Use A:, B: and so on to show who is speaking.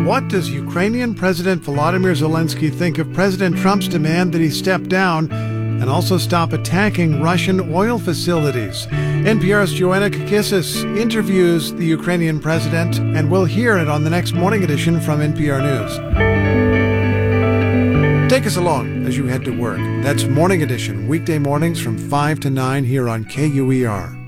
A: What does Ukrainian President Volodymyr Zelensky think of President Trump's demand that he step down and also stop attacking Russian oil facilities? NPR's Joanna Kakissis interviews the Ukrainian president, and we'll hear it on the next Morning Edition from NPR News. Take us along as you head to work. That's Morning Edition, weekday mornings from 5 to 9 here on KUER.